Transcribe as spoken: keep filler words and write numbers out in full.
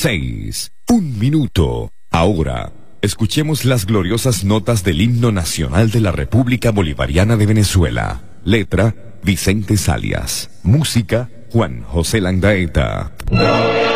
seis, un minuto. Ahora, escuchemos las gloriosas notas del himno nacional de la República Bolivariana de Venezuela. Letra, Vicente Salias. Música, Juan José Landaeta.